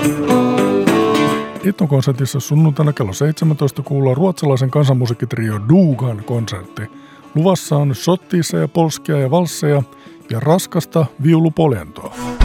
Etnokonsertissa sunnuntaina kello 17 kuullaan ruotsalaisen kansanmusiikkitrio Dugan konsertti. Luvassa on shottiissa ja polskia ja valsseja ja raskasta viulupoljentoa.